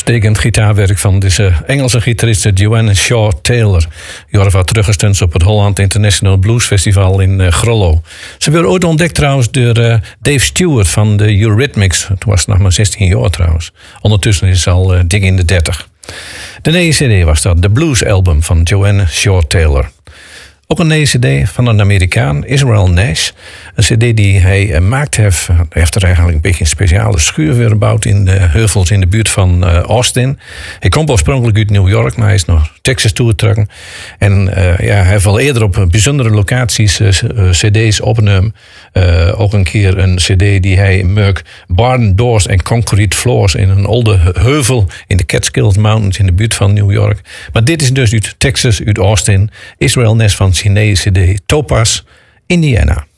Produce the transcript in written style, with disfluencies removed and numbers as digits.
Uitstekend gitaarwerk van deze Engelse gitariste Joanne Shaw Taylor. Jorva teruggestunst op het Holland International Blues Festival in Grollo. Ze werd ooit ontdekt trouwens door Dave Stewart van de Eurythmics. Toen was ze nog maar 16 jaar trouwens. Ondertussen is ze al dik in de 30. De nieuwe cd was dat, de Blues Album van Joanne Shaw Taylor. Ook een nieuwe cd van een Amerikaan, Israel Nash. Een cd die hij maakt heeft. Hij heeft er eigenlijk een beetje een speciale schuur weer gebouwd in de heuvels in de buurt van Austin. Hij komt oorspronkelijk uit New York, maar hij is naar Texas toegetrokken. En hij heeft al eerder op bijzondere locaties cd's opgenomen. Ook een keer een cd die hij maakt, Barn Doors and Concrete Floors, in een oude heuvel in de Catskills Mountains in de buurt van New York. Maar dit is dus uit Texas, uit Austin. Israel Nash van zijn cd Topaz, Indiana.